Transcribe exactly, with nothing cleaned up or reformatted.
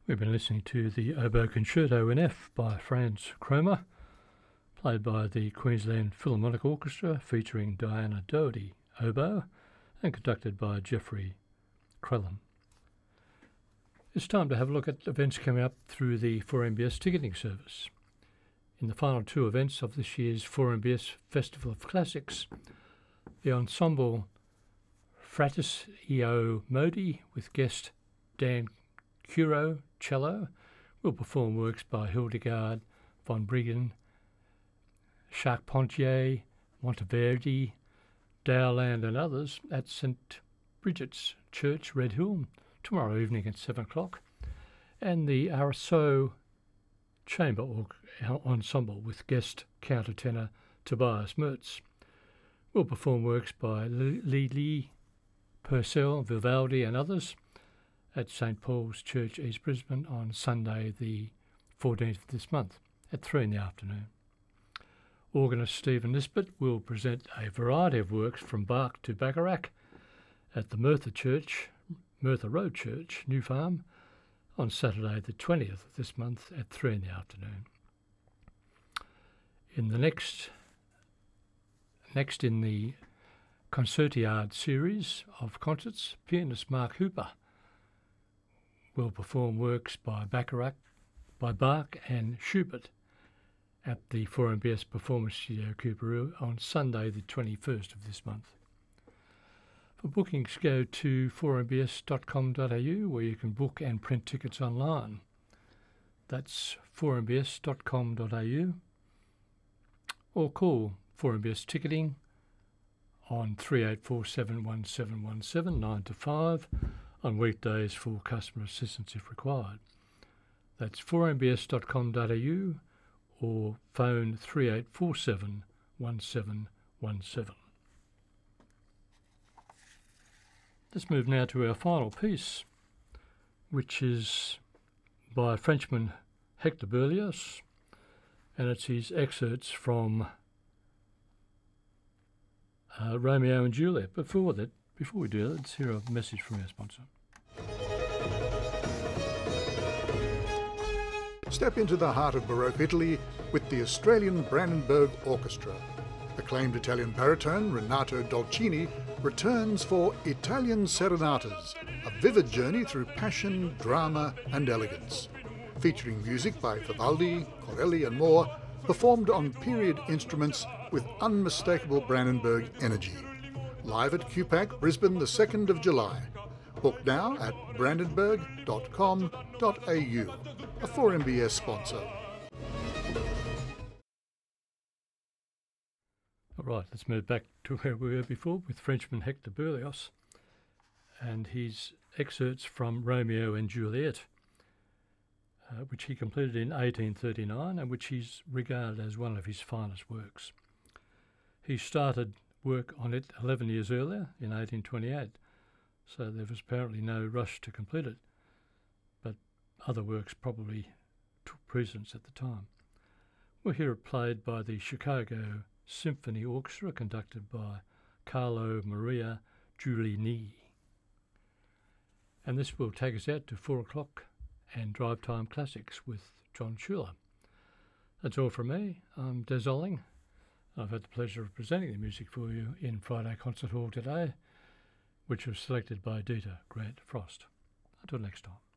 We've been listening to the Oboe Concerto in F by Franz Kromer, played by the Queensland Philharmonic Orchestra featuring Diana Doherty, oboe, and conducted by Jeffrey Crellin. It's time to have a look at events coming up through the four M B S ticketing service. In the final two events of this year's four M B S Festival of Classics, the ensemble Fratis Eo Modi with guest Dan Curo cello will perform works by Hildegard von Briggen, Charpentier, Monteverdi, Dowland and others at St Bridget's Church, Redhill, tomorrow evening at seven o'clock, and the Arceau Chamber Ensemble with guest countertenor Tobias Mertz will perform works by Lili, Purcell, Vivaldi and others at St Paul's Church, East Brisbane on Sunday the fourteenth of this month at three in the afternoon. Organist Stephen Nisbet will present a variety of works from Bach to Bacharach at the Merthyr Church, Merthyr Road Church, New Farm, on Saturday the twentieth of this month at three in the afternoon. In the next, next in the Concertiade series of concerts, pianist Mark Hooper will perform works by Bacharach, by Bach and Schubert at the four M B S Performance Studio Coorparoo on Sunday the twenty-first of this month. For bookings, go to four m b s dot com dot a u where you can book and print tickets online. That's four m b s dot com dot a u, or call four M B S Ticketing on three eight four seven one seven one seven nine to five on weekdays for customer assistance if required. That's four m b s dot com dot a u or phone three eight four seven one seven one seven. Let's move now to our final piece, which is by Frenchman Hector Berlioz, and it's his excerpts from uh, Romeo and Juliet. Before that, before we do that, let's hear a message from our sponsor. Step into the heart of Baroque Italy with the Australian Brandenburg Orchestra. Acclaimed Italian baritone Renato Dolcini returns for Italian Serenatas, a vivid journey through passion, drama and elegance. Featuring music by Vivaldi, Corelli and more, performed on period instruments with unmistakable Brandenburg energy. Live at Q PAC, Brisbane, the second of July. Book now at brandenburg dot com dot a u, a four M B S sponsor. All right, let's move back to where we were before with Frenchman Hector Berlioz and his excerpts from Romeo and Juliet, uh, which he completed in eighteen thirty-nine and which he's regarded as one of his finest works. He started work on it eleven years earlier in eighteen twenty-eight, so there was apparently no rush to complete it, but other works probably took precedence at the time. We'll hear it played by the Chicago Symphony Orchestra, conducted by Carlo Maria Giulini. And this will take us out to four o'clock and Drive Time Classics with John Schuler. That's all from me. I'm Des Olling. I've had the pleasure of presenting the music for you in Friday Concert Hall today, which was selected by Dieter Grant Frost. Until next time.